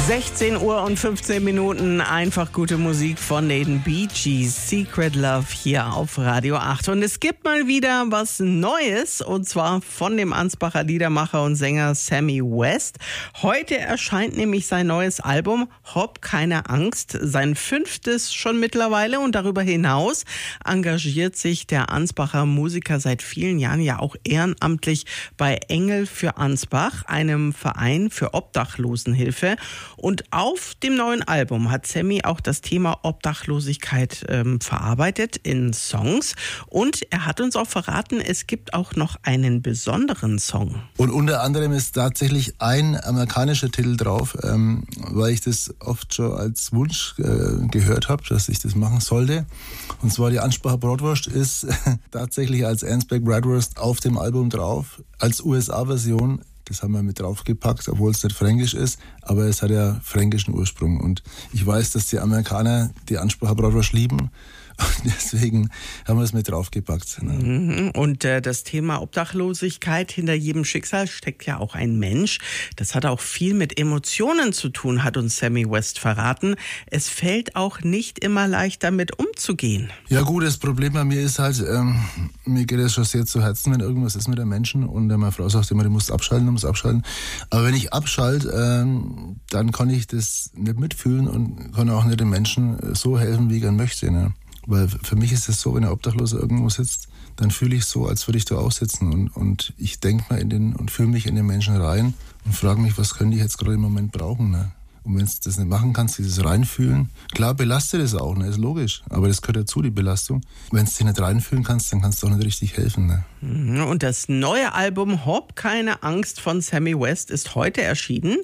16 Uhr und 15 Minuten, einfach gute Musik von den Bee Gees, Secret Love hier auf Radio 8. Und es gibt mal wieder was Neues, und zwar von dem Ansbacher Liedermacher und Sänger Sammy West. Heute erscheint nämlich sein neues Album Hab keine Angst, sein 5. schon mittlerweile, und darüber hinaus engagiert sich der Ansbacher Musiker seit vielen Jahren ja auch ehrenamtlich bei Engel für Ansbach, einem Verein für Obdachlosenhilfe. Und auf dem neuen Album hat Sammy auch das Thema Obdachlosigkeit verarbeitet in Songs. Und er hat uns auch verraten, es gibt auch noch einen besonderen Song. Und unter anderem ist tatsächlich ein amerikanischer Titel drauf, weil ich das oft schon als Wunsch gehört habe, dass ich das machen sollte. Und zwar die Ansbacher Bratwurst ist tatsächlich als Ansbach Bratwurst auf dem Album drauf, als USA-Version. Das haben wir mit draufgepackt, obwohl es nicht fränkisch ist, aber es hat ja fränkischen Ursprung. Und ich weiß, dass die Amerikaner die Ansbacher Bratwurst lieben. Und deswegen haben wir es mit draufgepackt. Und das Thema Obdachlosigkeit, hinter jedem Schicksal steckt ja auch ein Mensch. Das hat auch viel mit Emotionen zu tun, hat uns Sammy West verraten. Es fällt auch nicht immer leicht, damit umzugehen. Ja gut, das Problem bei mir ist halt, mir geht es schon sehr zu Herzen, wenn irgendwas ist mit einem Menschen. Und meine Frau sagt immer, du musst abschalten. Aber wenn ich abschalte, dann kann ich das nicht mitfühlen und kann auch nicht den Menschen so helfen, wie ich gern möchte. Ne? Weil für mich ist es so, wenn ein Obdachloser irgendwo sitzt, dann fühle ich so, als würde ich da auch sitzen. Und ich denke mal und fühle mich in den Menschen rein und frage mich, was können die jetzt gerade im Moment brauchen. Ne? Und wenn du das nicht machen kannst, dieses Reinfühlen, klar belastet es auch, ne? Ist logisch. Aber das gehört dazu, die Belastung. Wenn du dich nicht reinfühlen kannst, dann kannst du auch nicht richtig helfen. Ne? Und das neue Album Hab keine Angst von Sammy West ist heute erschienen.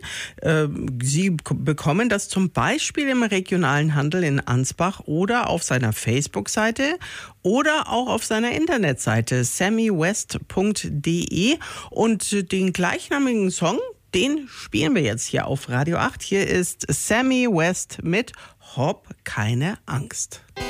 Sie bekommen das zum Beispiel im regionalen Handel in Ansbach oder auf seiner Facebook-Seite oder auch auf seiner Internetseite sammywest.de. Und den gleichnamigen Song, den spielen wir jetzt hier auf Radio 8. Hier ist Sammy West mit Hab keine Angst.